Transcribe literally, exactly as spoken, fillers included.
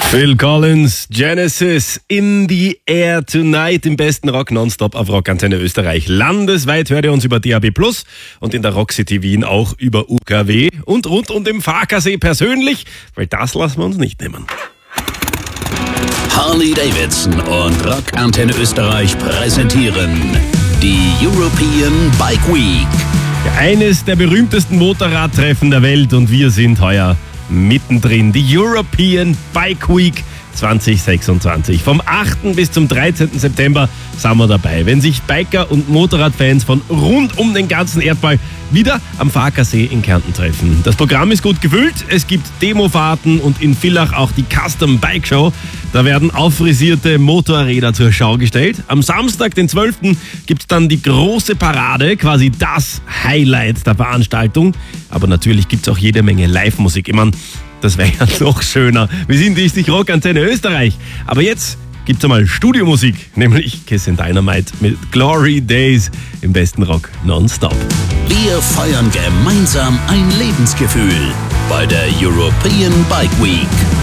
Phil Collins, Genesis, In the Air Tonight, im besten Rock nonstop auf Rockantenne Österreich. Landesweit hört ihr uns über D A B plus und in der Rockcity Wien auch über U K W und rund um den Farkasee persönlich, weil das lassen wir uns nicht nehmen. Harley Davidson und Rockantenne Österreich präsentieren die European Bike Week. Ja, eines der berühmtesten Motorradtreffen der Welt und wir sind heuer mittendrin. Die European Bike Week zwanzig sechsundzwanzig. Vom achten bis zum dreizehnten September sind wir dabei. Wenn sich Biker und Motorradfans von rund um den ganzen Erdball wieder am Farkasee in Kärnten treffen. Das Programm ist gut gefüllt. Es gibt Demofahrten und in Villach auch die Custom Bike Show. Da werden auffrisierte Motorräder zur Schau gestellt. Am Samstag, den zwölften gibt es dann die große Parade, quasi das Highlight der Veranstaltung. Aber natürlich gibt es auch jede Menge Live-Musik. Ich meine, das wäre ja noch schöner. Wir sind die Rockantenne Österreich. Aber jetzt gibt's einmal Studiomusik, nämlich Kiss and Dynamite mit Glory Days im besten Rock nonstop. Wir feiern gemeinsam ein Lebensgefühl bei der European Bike Week.